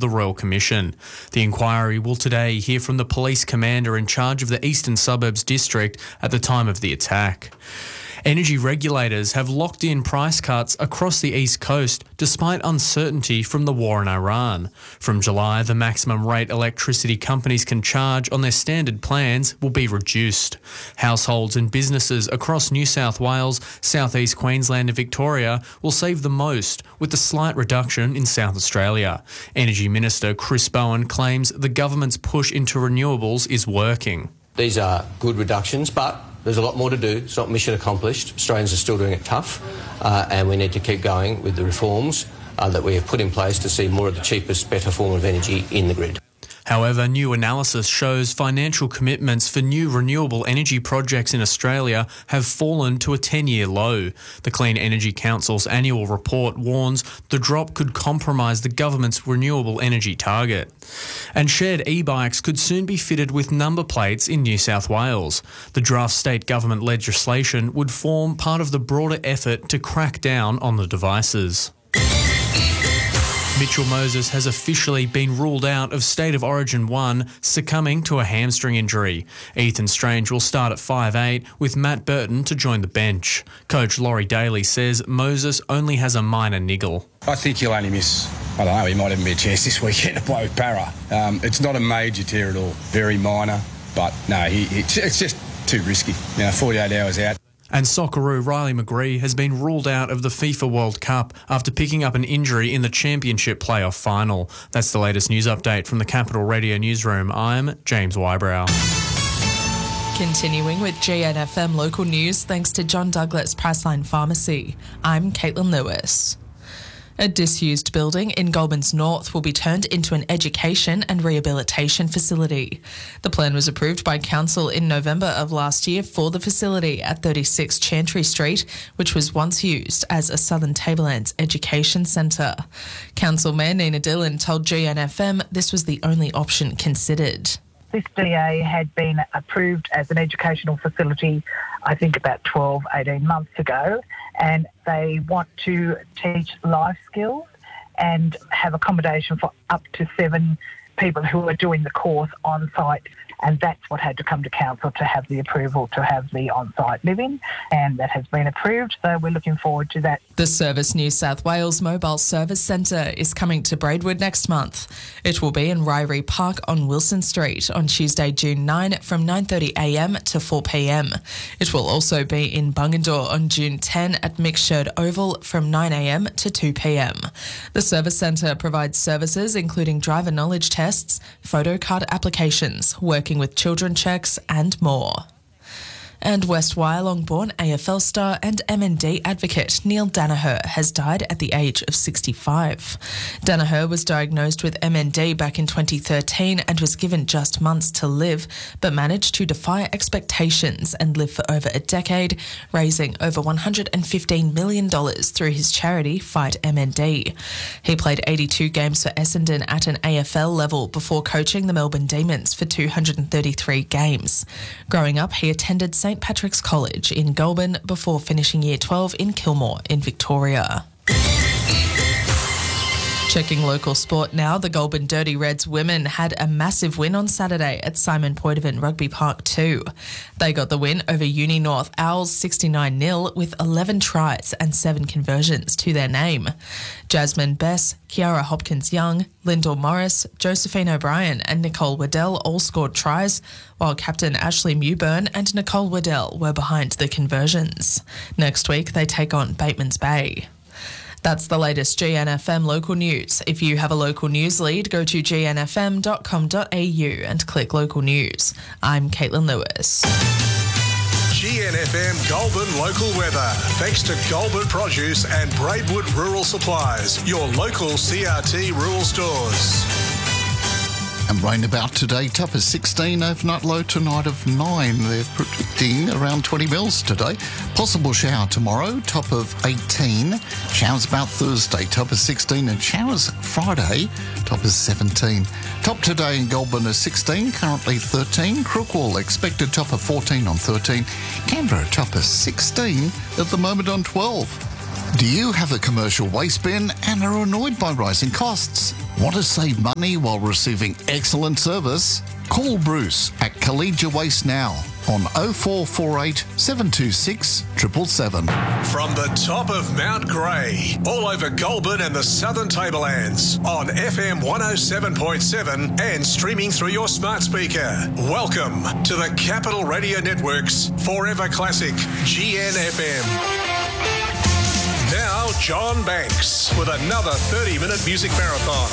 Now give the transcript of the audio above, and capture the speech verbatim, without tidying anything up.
the Royal Commission. The inquiry will today hear from the police commander in charge of the Eastern Suburbs District at the time of the attack. Energy regulators have locked in price cuts across the East Coast despite uncertainty from the war in Iran. From July, the maximum rate electricity companies can charge on their standard plans will be reduced. Households and businesses across New South Wales, South East Queensland and Victoria will save the most, with a slight reduction in South Australia. Energy Minister Chris Bowen claims the government's push into renewables is working. These are good reductions, but there's a lot more to do. It's not mission accomplished. Australians are still doing it tough, uh, and we need to keep going with the reforms uh, that we have put in place to see more of the cheapest, better form of energy in the grid. However, new analysis shows financial commitments for new renewable energy projects in Australia have fallen to a ten-year low. The Clean Energy Council's annual report warns the drop could compromise the government's renewable energy target. And shared e-bikes could soon be fitted with number plates in New South Wales. The draft state government legislation would form part of the broader effort to crack down on the devices. Mitchell Moses has officially been ruled out of State of Origin one, succumbing to a hamstring injury. Ethan Strange will start at five eight, with Matt Burton to join the bench. Coach Laurie Daly says Moses only has a minor niggle. I think he'll only miss, I don't know, he might even be a chance this weekend to play with Para. Um, it's not a major tear at all, very minor, but no, he, it's, it's just too risky. You know, forty-eight hours out. And Socceroo Riley McGree has been ruled out of the FIFA World Cup after picking up an injury in the Championship playoff final. That's the latest news update from the Capital Radio Newsroom. I'm James Wybrow. Continuing with G N F M local news, thanks to John Douglas Priceline Pharmacy. I'm Caitlin Lewis. A disused building in Goulburn's North will be turned into an education and rehabilitation facility. The plan was approved by Council in November of last year for the facility at thirty-six Chantry Street, which was once used as a Southern Tablelands education centre. Council Mayor Nina Dillon told G N F M this was the only option considered. This D A had been approved as an educational facility, I think about twelve, eighteen months ago, and they want to teach life skills and have accommodation for up to seven people who are doing the course on site, and that's what had to come to council to have the approval to have the on-site living, and that has been approved, so we're looking forward to that. The Service New South Wales Mobile Service Centre is coming to Braidwood next month. It will be in Ryrie Park on Wilson Street on Tuesday, June ninth from nine thirty a m to four p m. It will also be in Bungendore on June tenth at Micksherd Oval from nine a m to two p m. The Service Centre provides services including driver knowledge tests, photo card applications, working with children checks and more. And West Wyalong-born A F L star and M N D advocate Neil Danaher has died at the age of sixty-five. Danaher was diagnosed with M N D back in twenty thirteen and was given just months to live, but managed to defy expectations and live for over a decade, raising over one hundred fifteen million dollars through his charity Fight M N D. He played eighty-two games for Essendon at an A F L level before coaching the Melbourne Demons for two hundred thirty-three games. Growing up, he attended Saint Patrick's College in Goulburn before finishing Year twelve in Kilmore in Victoria. Checking local sport now, the Goulburn Dirty Reds women had a massive win on Saturday at Simon Poitevin Rugby Park two. They got the win over Uni North Owls sixty-nine nil with eleven tries and seven conversions to their name. Jasmine Bess, Kiara Hopkins-Young, Lyndall Morris, Josephine O'Brien and Nicole Waddell all scored tries, while captain Ashley Mewburn and Nicole Waddell were behind the conversions. Next week they take on Bateman's Bay. That's the latest G N F M local news. If you have a local news lead, go to g n f m dot com dot a u and click local news. I'm Caitlin Lewis. G N F M Goulburn local weather. Thanks to Goulburn Produce and Braidwood Rural Supplies, your local C R T rural stores. And rain about today, top of sixteen, overnight low tonight of nine. They're predicting around twenty mils today. Possible shower tomorrow, top of eighteen. Showers about Thursday, top of sixteen. And showers Friday, top of seventeen. Top today in Goulburn is sixteen, currently thirteen. Crookwell expected top of fourteen on thirteen. Canberra top of sixteen at the moment on twelve. Do you have a commercial waste bin and are annoyed by rising costs? Want to save money while receiving excellent service? Call Bruce at Collegia Waste now on oh four four eight, seven two six, seven seven seven. From the top of Mount Grey, all over Goulburn and the Southern Tablelands, on F M one oh seven point seven and streaming through your smart speaker. Welcome to the Capital Radio Network's Forever Classic G N F M. Now, John Banks with another thirty-minute music marathon.